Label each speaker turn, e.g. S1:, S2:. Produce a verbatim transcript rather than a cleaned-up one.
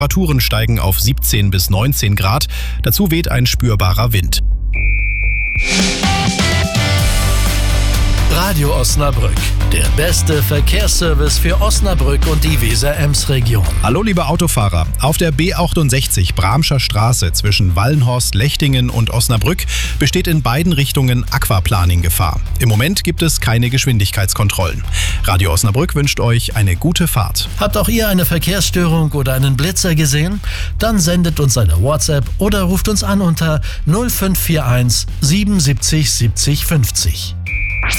S1: Temperaturen steigen auf siebzehn bis neunzehn Grad. Dazu weht ein spürbarer Wind.
S2: Radio Osnabrück, der beste Verkehrsservice für Osnabrück und die Weser-Ems-Region.
S1: Hallo liebe Autofahrer, auf der B achtundsechzig Bramscher Straße zwischen Wallenhorst, Lechtingen und Osnabrück besteht in beiden Richtungen Aquaplaning-Gefahr. Im Moment gibt es keine Geschwindigkeitskontrollen. Radio Osnabrück wünscht euch eine gute Fahrt.
S2: Habt auch ihr eine Verkehrsstörung oder einen Blitzer gesehen? Dann sendet uns eine WhatsApp oder ruft uns an unter null fünf vier eins siebenundsiebzig siebzig fünfzig.